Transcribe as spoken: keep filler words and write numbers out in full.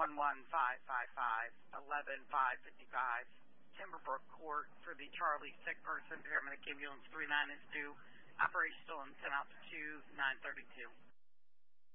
one one five five five, eleven five fifty-five, Timberbrook Court for the Charlie sick person. Paramedic ambulance three nine is due. Operation still in ten out to two, nine thirty-two.